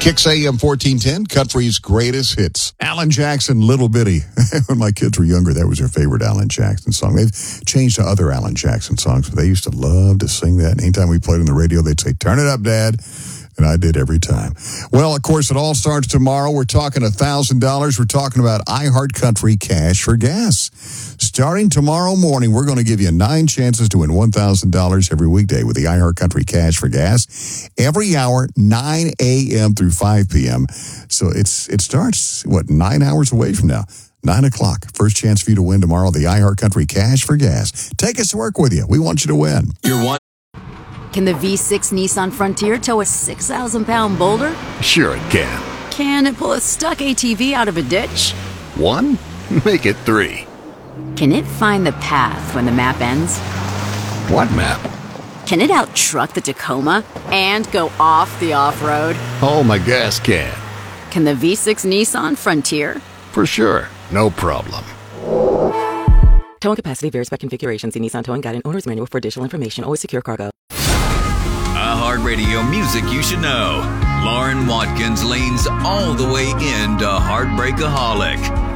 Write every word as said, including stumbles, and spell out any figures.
Kicks A M fourteen ten, country's greatest hits. Alan Jackson, Little Bitty. When my kids were younger, that was their favorite Alan Jackson song. They've changed to other Alan Jackson songs, but they used to love to sing that. And anytime we played on the radio, they'd say, "Turn it up, Dad." And I did every time. Well, of course, it all starts tomorrow. We're talking one thousand dollars. We're talking about iHeartCountry Cash for Gas. Starting tomorrow morning, we're going to give you nine chances to win one thousand dollars every weekday with the iHeartCountry Cash for Gas. Every hour, nine a.m. through five p.m. So it's it starts, what, nine hours away from now. nine o'clock. First chance for you to win tomorrow, the iHeartCountry Cash for Gas. Take us to work with you. We want you to win. You're one. Can the V six Nissan Frontier tow a six thousand pound boulder? Sure it can. Can it pull a stuck A T V out of a ditch? One? Make it three. Can it find the path when the map ends? What map? Can it out-truck the Tacoma and go off the off-road? Oh, my gas can. Can the V six Nissan Frontier? For sure. No problem. Towing capacity varies by configuration. See Nissan Towing Guide and Owner's Manual for additional information. Always secure cargo. iHeartRadio music you should know. Lauren Watkins leans all the way into Heartbreakaholic.